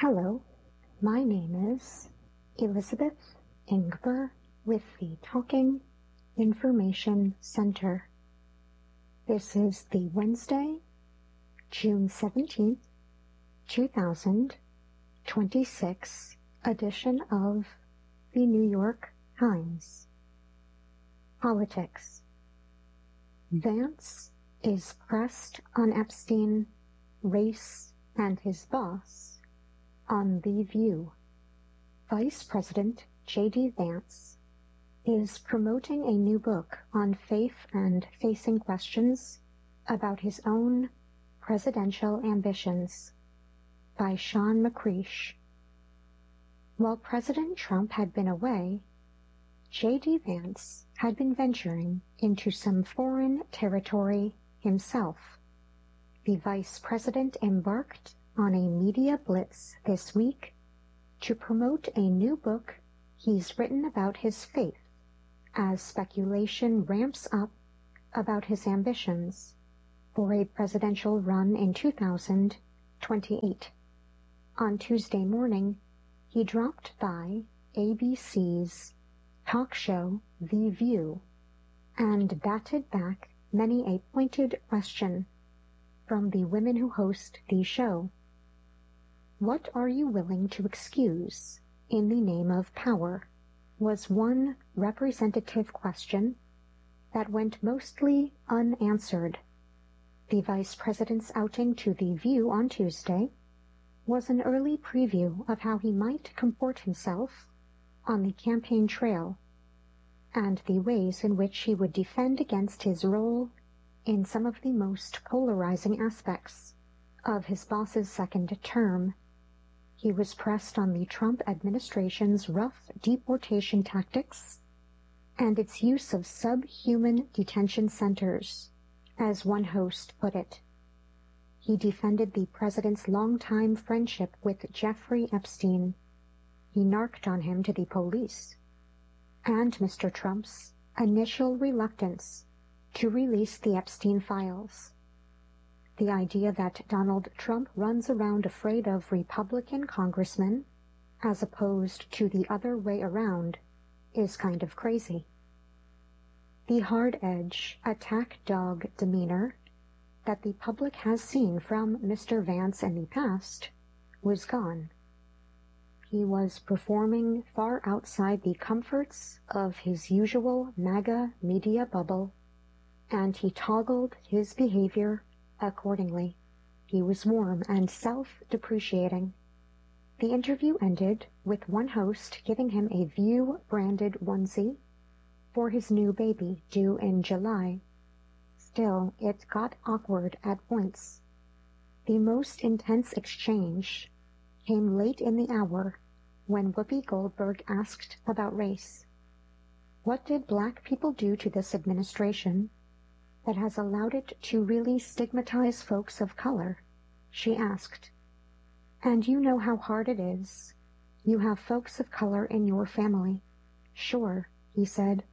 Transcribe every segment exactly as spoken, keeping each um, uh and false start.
Hello, my name is Elizabeth Ingber with the Talking Information Center. This is the Wednesday, June seventeenth, two thousand twenty-six edition of the New York Times. Politics. Vance is pressed on Epstein, race, and his boss on The View. Vice President J D Vance is promoting a new book on faith and facing questions about his own presidential ambitions by Sean McCreish. While President Trump had been away, J D Vance had been venturing into some foreign territory himself. The vice president embarked on a media blitz this week to promote a new book he's written about his faith as speculation ramps up about his ambitions for a presidential run in two thousand twenty-eight. On Tuesday morning, he dropped by A B C's talk show The View and batted back many a pointed question from the women who host the show. What are you willing to excuse in the name of power? Was one representative question that went mostly unanswered. The vice president's outing to The View on Tuesday was an early preview of how he might comport himself on the campaign trail and the ways in which he would defend against his role in some of the most polarizing aspects of his boss's second term. He was pressed on the Trump administration's rough deportation tactics and its use of subhuman detention centers, as one host put it. He defended the president's longtime friendship with Jeffrey Epstein. He narked on him to the police, and Mister Trump's initial reluctance to release the Epstein files. The idea that Donald Trump runs around afraid of Republican congressmen, as opposed to the other way around, is kind of crazy. The hard-edge, attack-dog demeanor that the public has seen from Mister Vance in the past was gone. He was performing far outside the comforts of his usual MAGA media bubble, and he toggled his behavior accordingly. He was warm and self-depreciating. The interview ended with one host giving him a View-branded onesie for his new baby due in July. Still, it got awkward at points. The most intense exchange came late in the hour when Whoopi Goldberg asked about race. What did black people do to this administration that has allowed it to really stigmatize folks of color? She asked. And you know how hard it is. You have folks of color in your family. Sure, he said.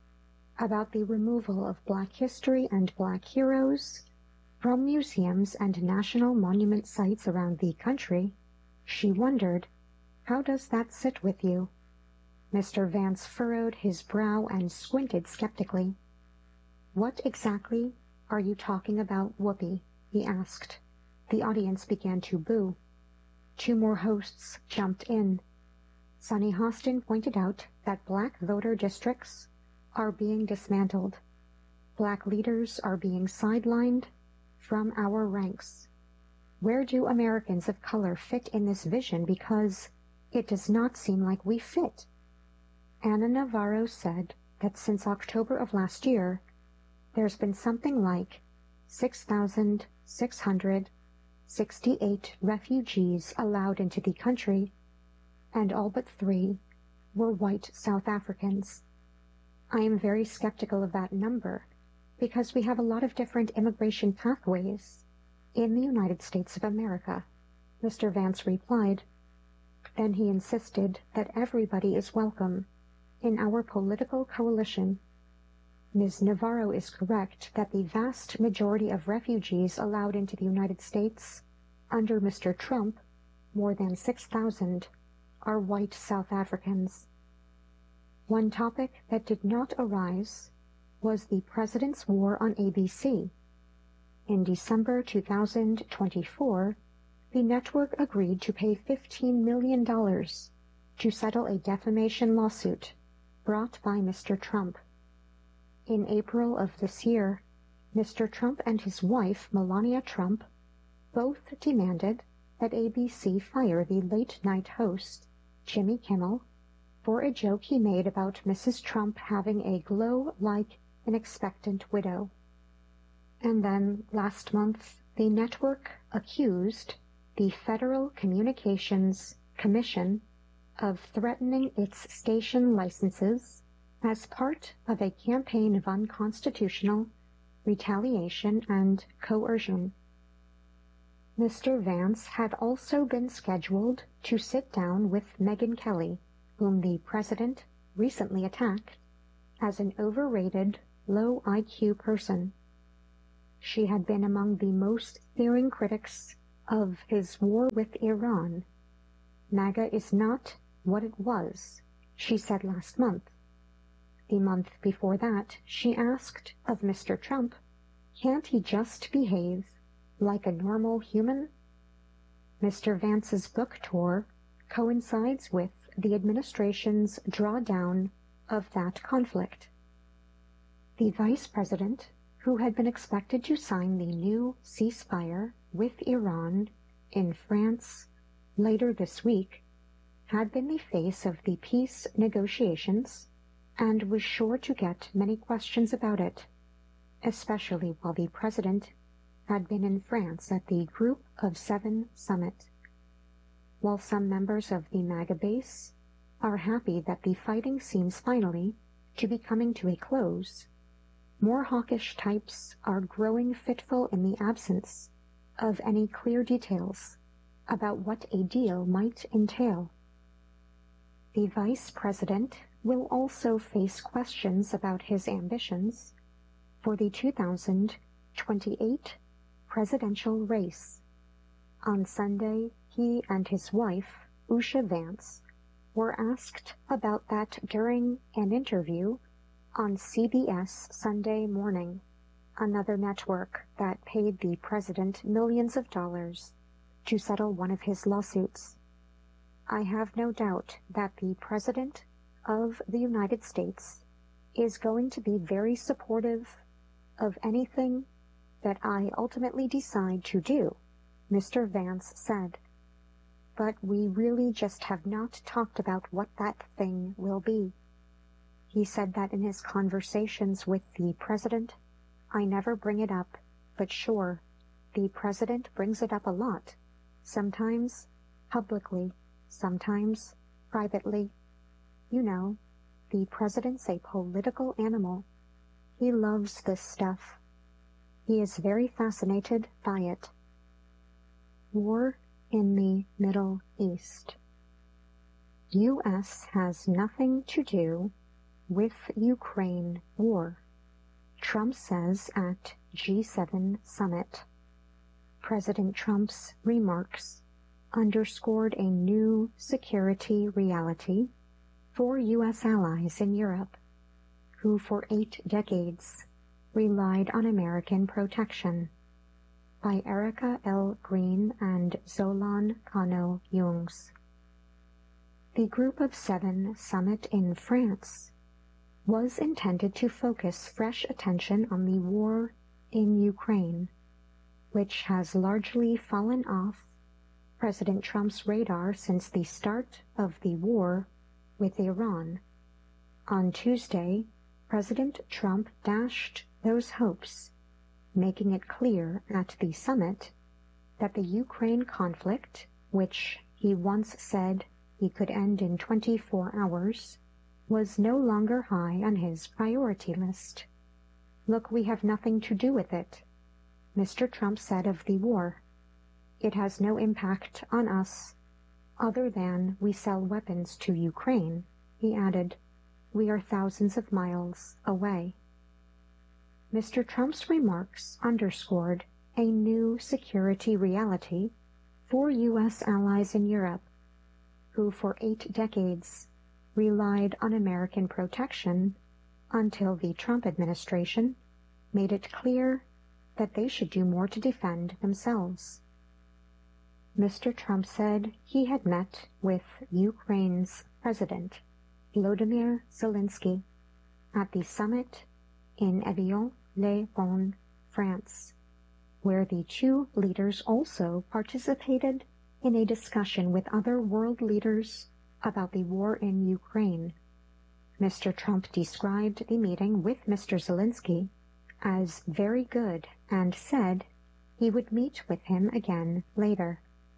About the removal of black history and black heroes from museums and national monument sites around the country, she wondered, how does that sit with you? Mister Vance furrowed his brow and squinted skeptically. What exactly are you talking about, Whoopi? He asked. The audience began to boo. Two more hosts jumped in. Sunny Hostin pointed out that black voter districts are being dismantled. Black leaders are being sidelined from our ranks. Where do Americans of color fit in this vision? Because it does not seem like we fit. Ana Navarro said that since October of last year, there's been something like six thousand six hundred sixty-eight refugees allowed into the country, and all but three were white South Africans. I am very skeptical of that number because we have a lot of different immigration pathways in the United States of America, Mister Vance replied. Then he insisted that everybody is welcome in our political coalition. Miz Navarro is correct that the vast majority of refugees allowed into the United States under Mister Trump more than six thousand are white South Africans. One topic that did not arise was the president's war on A B C. In December two thousand twenty-four, the network agreed to pay fifteen million dollars to settle a defamation lawsuit brought by Mister Trump. In April of this year, Mister Trump and his wife, Melania Trump, both demanded that A B C fire the late-night host, Jimmy Kimmel, for a joke he made about Missus Trump having a glow like an expectant widow. And then, last month, the network accused the Federal Communications Commission of threatening its station licenses as part of a campaign of unconstitutional retaliation and coercion. Mister Vance had also been scheduled to sit down with Megyn Kelly, whom the president recently attacked as an overrated, low I Q person. She had been among the most searing critics of his war with Iran. MAGA is not what it was, she said last month. The month before that, she asked of Mister Trump, can't he just behave like a normal human? Mister Vance's book tour coincides with the administration's drawdown of that conflict. The vice president, who had been expected to sign the new ceasefire with Iran in France later this week, had been the face of the peace negotiations and was sure to get many questions about it, especially while the president had been in France at the Group of Seven summit. While some members of the MAGA base are happy that the fighting seems finally to be coming to a close, more hawkish types are growing fitful in the absence of any clear details about what a deal might entail. The vice president will also face questions about his ambitions for the two thousand twenty-eight presidential race. On Sunday, he and his wife, Usha Vance, were asked about that during an interview on C B S Sunday Morning, another network that paid the president millions of dollars to settle one of his lawsuits. I have no doubt that the President of the United States is going to be very supportive of anything that I ultimately decide to do, Mister Vance said. But we really just have not talked about what that thing will be. He said that in his conversations with the President, I never bring it up, but sure, the President brings it up a lot, sometimes publicly, sometimes privately. You know, the President's a political animal. He loves this stuff. He is very fascinated by it. War in the Middle East. U S has nothing to do with Ukraine war, Trump says at G seven summit. President Trump's remarks underscored a new security reality for U S allies in Europe, who for eight decades relied on American protection. By Erica L. Green and Zolan Kano-Jungs. The Group of Seven summit in France was intended to focus fresh attention on the war in Ukraine, which has largely fallen off President Trump's radar since the start of the war with Iran. On Tuesday, President Trump dashed those hopes, making it clear at the summit that the Ukraine conflict, which he once said he could end in twenty-four hours, was no longer high on his priority list. Look, we have nothing to do with it, Mister Trump said of the war. It has no impact on us, other than we sell weapons to Ukraine, he added. We are thousands of miles away. Mister Trump's remarks underscored a new security reality for U S allies in Europe, who for eight decades relied on American protection until the Trump administration made it clear that they should do more to defend themselves. Mister Trump said he had met with Ukraine's President Volodymyr Zelensky at the summit in Evian-les-Bains, France, where the two leaders also participated in a discussion with other world leaders about the war in Ukraine. Mister Trump described the meeting with Mister Zelensky as very good and said he would meet with him again later.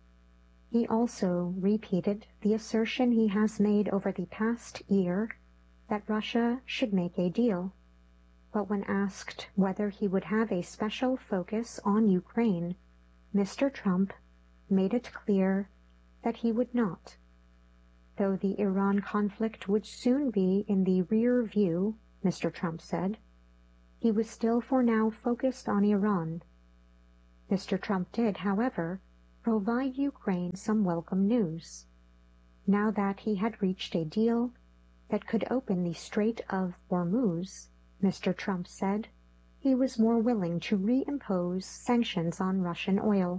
He also repeated the assertion he has made over the past year that Russia should make a deal, but when asked whether he would have a special focus on Ukraine, Mister Trump made it clear that he would not. Though the Iran conflict would soon be in the rear view, Mister Trump said, he was still for now focused on Iran. Mister Trump did, however, provide Ukraine some welcome news. Now that he had reached a deal that could open the Strait of Hormuz, Mister Trump said he was more willing to reimpose sanctions on Russian oil.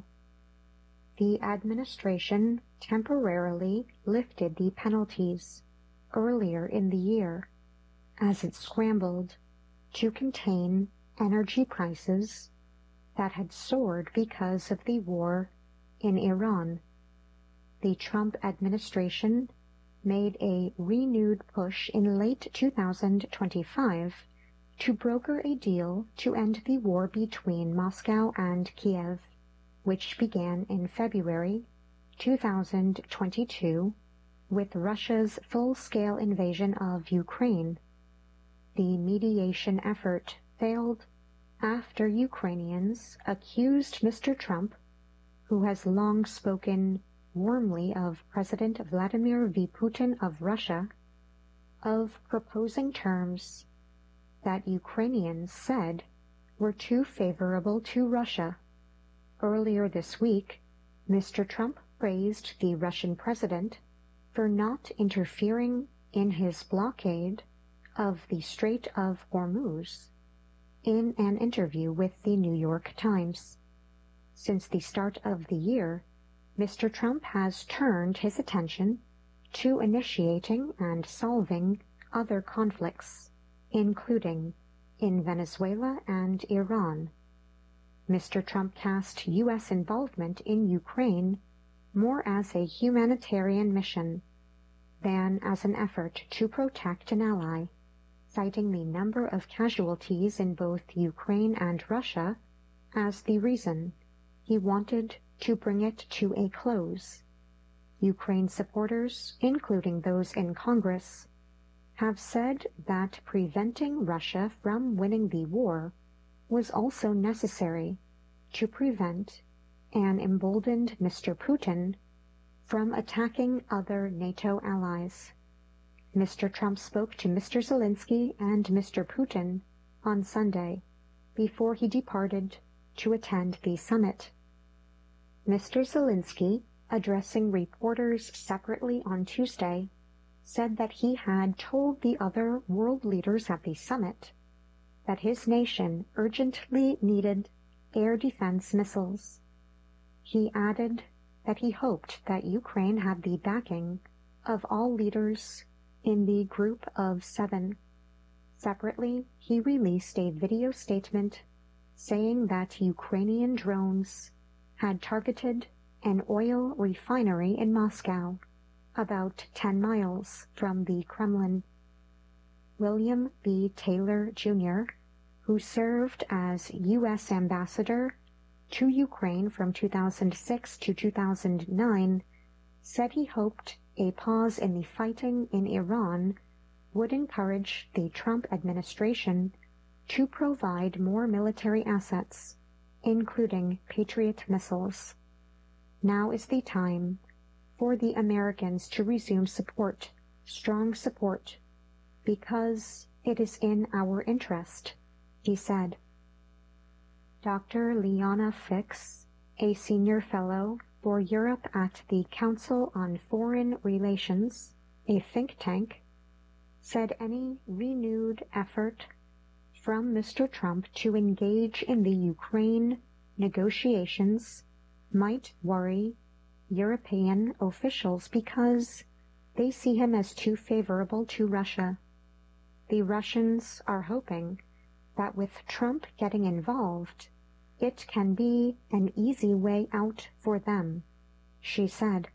The administration temporarily lifted the penalties earlier in the year as it scrambled to contain energy prices that had soared because of the war in Iran. The Trump administration made a renewed push in late two thousand twenty-five to broker a deal to end the war between Moscow and Kiev, which began in February two thousand twenty-two with Russia's full-scale invasion of Ukraine. The mediation effort failed after Ukrainians accused Mister Trump, who has long spoken warmly of President Vladimir Putin of Russia, of proposing terms that Ukrainians said were too favorable to Russia. Earlier this week, Mister Trump praised the Russian president for not interfering in his blockade of the Strait of Hormuz in an interview with the New York Times. Since the start of the year, Mister Trump has turned his attention to initiating and solving other conflicts, including in Venezuela and Iran. Mister Trump cast U S involvement in Ukraine more as a humanitarian mission than as an effort to protect an ally, citing the number of casualties in both Ukraine and Russia as the reason he wanted to bring it to a close. Ukraine supporters, including those in Congress, have said that preventing Russia from winning the war was also necessary to prevent an emboldened Mister Putin from attacking other NATO allies. Mister Trump spoke to Mister Zelensky and Mister Putin on Sunday before he departed to attend the summit. Mister Zelensky, addressing reporters separately on Tuesday, said that he had told the other world leaders at the summit that his nation urgently needed air defense missiles. He added that he hoped that Ukraine had the backing of all leaders in the Group of Seven. Separately, he released a video statement saying that Ukrainian drones had targeted an oil refinery in Moscow, about ten miles from the Kremlin. William B. Taylor, Junior, who served as U S ambassador to Ukraine from two thousand six to two thousand nine, said he hoped a pause in the fighting in Iran would encourage the Trump administration to provide more military assets, including Patriot missiles. Now is the time for the Americans to resume support, strong support, because it is in our interest, he said. Doctor Liana Fix, a senior fellow for Europe at the Council on Foreign Relations, a think tank, said any renewed effort from Mister Trump to engage in the Ukraine negotiations might worry European officials because they see him as too favorable to Russia. The Russians are hoping that with Trump getting involved, it can be an easy way out for them, she said.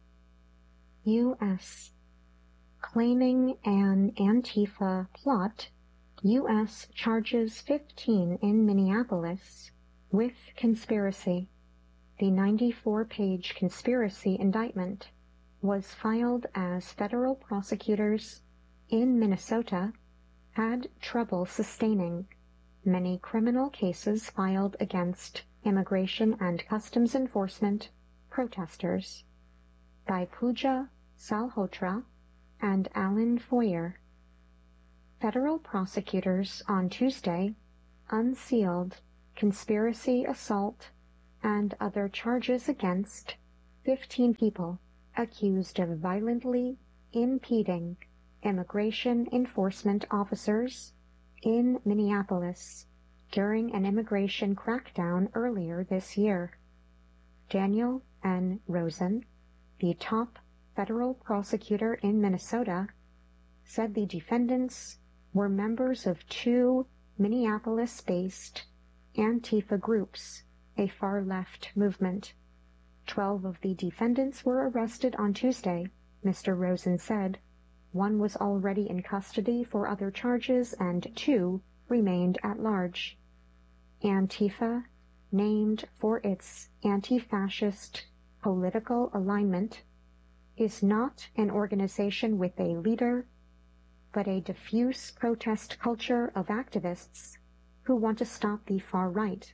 U S Claiming an Antifa plot, U S charges fifteen in Minneapolis with conspiracy. The ninety-four page conspiracy indictment was filed as federal prosecutors in Minnesota had trouble sustaining many criminal cases filed against Immigration and Customs Enforcement protesters by Pooja Salhotra and Alan Foyer. Federal prosecutors on Tuesday unsealed conspiracy assault and other charges against fifteen people accused of violently impeding immigration enforcement officers in Minneapolis during an immigration crackdown earlier this year. Daniel N. Rosen, the top federal prosecutor in Minnesota, said the defendants were members of two Minneapolis-based Antifa groups, a far-left movement. Twelve of the defendants were arrested on Tuesday, Mister Rosen said. One was already in custody for other charges and two remained at large. Antifa, named for its anti-fascist political alignment, is not an organization with a leader, but a diffuse protest culture of activists who want to stop the far right.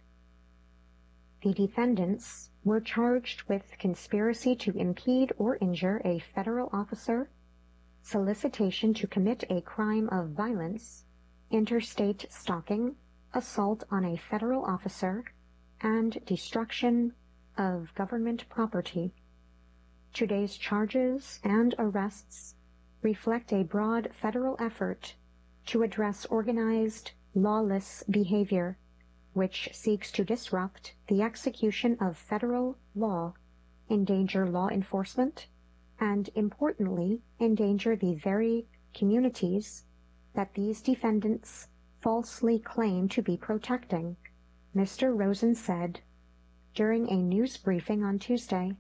The defendants were charged with conspiracy to impede or injure a federal officer, solicitation to commit a crime of violence, interstate stalking, assault on a federal officer, and destruction of government property. Today's charges and arrests reflect a broad federal effort to address organized, lawless behavior, which seeks to disrupt the execution of federal law, endanger law enforcement, and, importantly, endanger the very communities that these defendants falsely claim to be protecting, Mister Rosen said during a news briefing on Tuesday.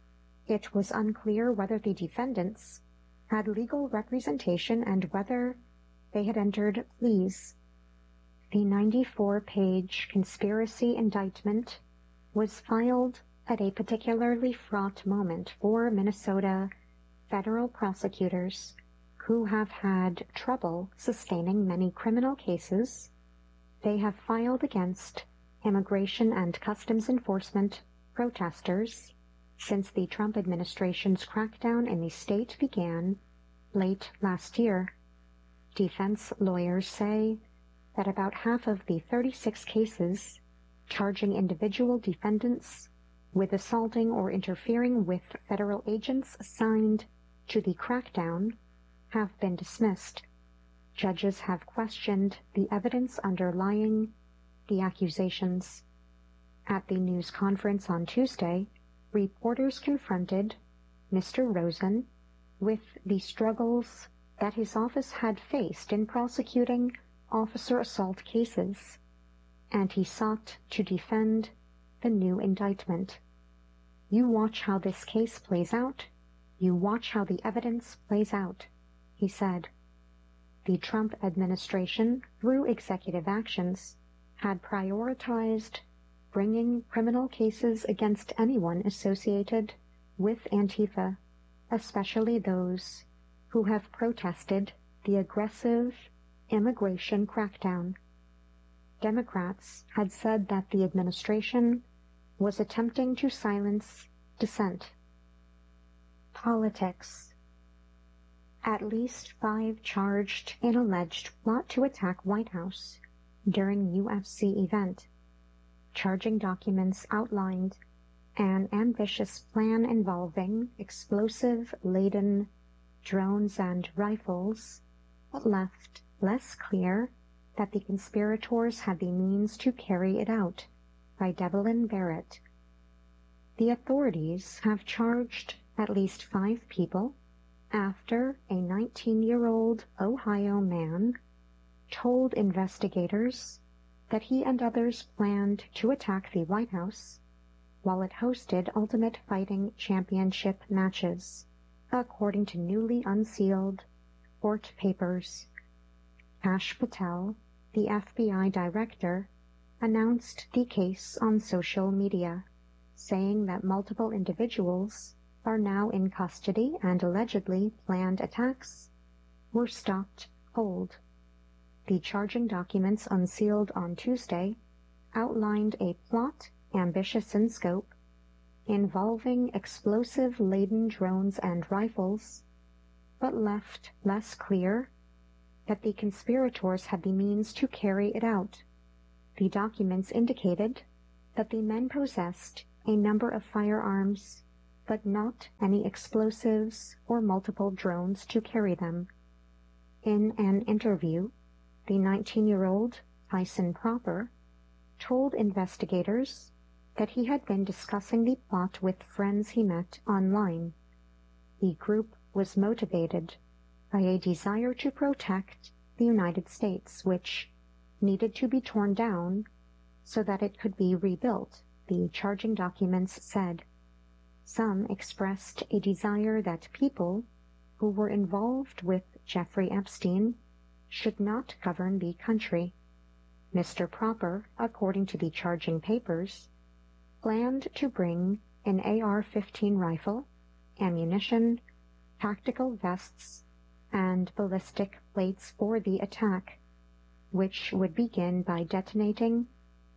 It was unclear whether the defendants had legal representation and whether they had entered pleas. The ninety-four page conspiracy indictment was filed at a particularly fraught moment for Minnesota federal prosecutors who have had trouble sustaining many criminal cases they have filed against Immigration and Customs Enforcement protesters since the Trump administration's crackdown in the state began late last year. Defense lawyers say that about half of the thirty-six cases charging individual defendants with assaulting or interfering with federal agents assigned to the crackdown have been dismissed. Judges have questioned the evidence underlying the accusations. At the news conference on Tuesday, reporters confronted Mister Rosen with the struggles that his office had faced in prosecuting officer assault cases, and he sought to defend the new indictment. You watch how this case plays out. You watch how the evidence plays out, he said. The Trump administration, through executive actions, had prioritized bringing criminal cases against anyone associated with Antifa, especially those who have protested the aggressive immigration crackdown. Democrats had said that the administration was attempting to silence dissent. Politics. At least five charged in alleged plot to attack White House during U F C event. Charging documents outlined an ambitious plan involving explosive-laden drones and rifles, but left less clear that the conspirators had the means to carry it out, by Devlin Barrett. The authorities have charged at least five people after a nineteen-year-old Ohio man told investigators that he and others planned to attack the White House while it hosted Ultimate Fighting Championship matches, according to newly unsealed court papers. Kash Patel, the F B I director, announced the case on social media, saying that multiple individuals are now in custody and allegedly planned attacks were stopped cold. The charging documents unsealed on Tuesday outlined a plot ambitious in scope, involving explosive-laden drones and rifles, but left less clear that the conspirators had the means to carry it out. The documents indicated that the men possessed a number of firearms, but not any explosives or multiple drones to carry them. In an interview, the nineteen-year-old Tyson Proper told investigators that he had been discussing the plot with friends he met online. The group was motivated by a desire to protect the United States, which needed to be torn down so that it could be rebuilt, the charging documents said. Some expressed a desire that people who were involved with Jeffrey Epstein should not govern the country. Mister Proper, according to the charging papers, planned to bring an A R fifteen rifle, ammunition, tactical vests, and ballistic plates for the attack, which would begin by detonating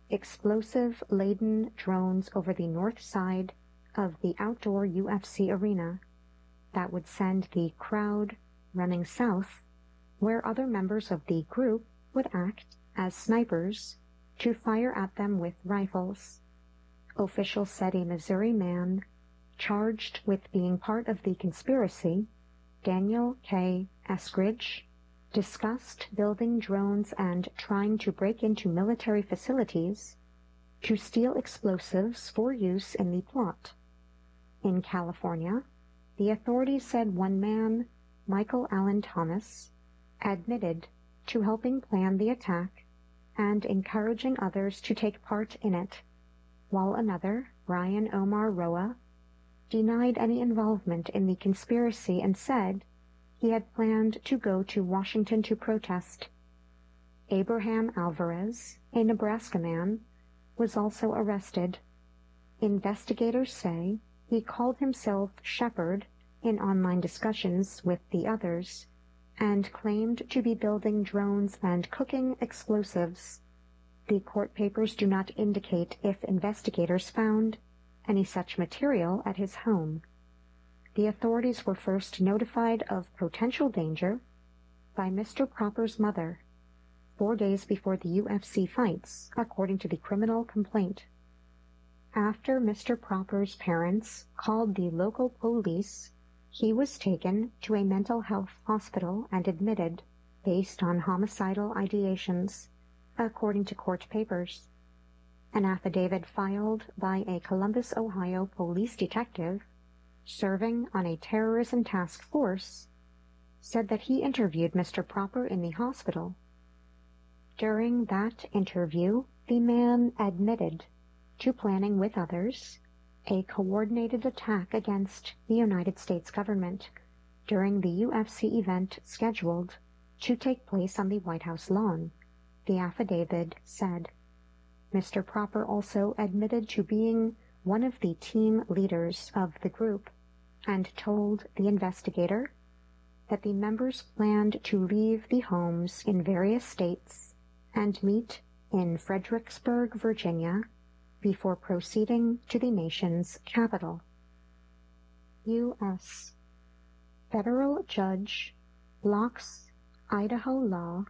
explosive-laden drones over the north side of the outdoor U F C arena that would send the crowd running south, where other members of the group would act as snipers to fire at them with rifles. Officials said a Missouri man charged with being part of the conspiracy, Daniel K. Eskridge, discussed building drones and trying to break into military facilities to steal explosives for use in the plot. In California, the authorities said one man, Michael Allen Thomas, admitted to helping plan the attack and encouraging others to take part in it, while another, Brian Omar Roa, denied any involvement in the conspiracy and said he had planned to go to Washington to protest. Abraham Alvarez, a Nebraska man, was also arrested. Investigators say he called himself Shepherd in online discussions with the others and claimed to be building drones and cooking explosives. The court papers do not indicate if investigators found any such material at his home. The authorities were first notified of potential danger by Mister Proper's mother, four days before the U F C fights, according to the criminal complaint. After Mister Proper's parents called the local police, he was taken to a mental health hospital and admitted based on homicidal ideations, according to court papers. An affidavit filed by a Columbus, Ohio police detective serving on a terrorism task force said that he interviewed Mister Proper in the hospital. During that interview, the man admitted to planning with others a coordinated attack against the United States government during the U F C event scheduled to take place on the White House lawn, the affidavit said. Mister Proper also admitted to being one of the team leaders of the group and told the investigator that the members planned to leave the homes in various states and meet in Fredericksburg, Virginia, before proceeding to the nation's capital. U S Federal judge blocks Idaho law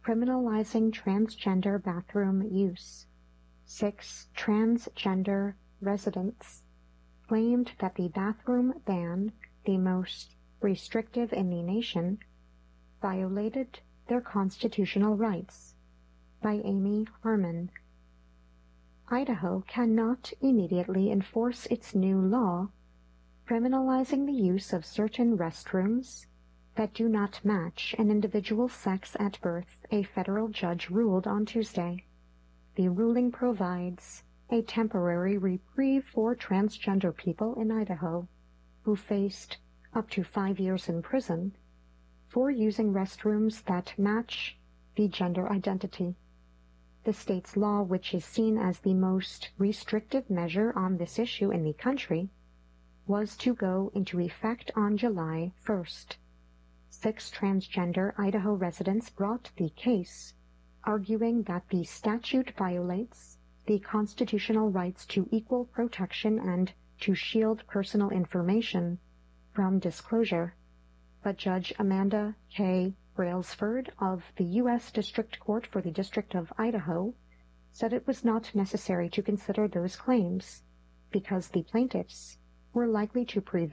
criminalizing transgender bathroom use. Six transgender residents claimed that the bathroom ban, the most restrictive in the nation, violated their constitutional rights. By Amy Harmon. Idaho cannot immediately enforce its new law criminalizing the use of certain restrooms that do not match an individual's sex at birth, a federal judge ruled on Tuesday. The ruling provides a temporary reprieve for transgender people in Idaho who faced up to five years in prison for using restrooms that match the gender identity. The state's law, which is seen as the most restrictive measure on this issue in the country, was to go into effect on July first. Six transgender Idaho residents brought the case, arguing that the statute violates the constitutional rights to equal protection and to shield personal information from disclosure. But Judge Amanda K. Brailsford of the U S District Court for the District of Idaho said it was not necessary to consider those claims because the plaintiffs were likely to prevail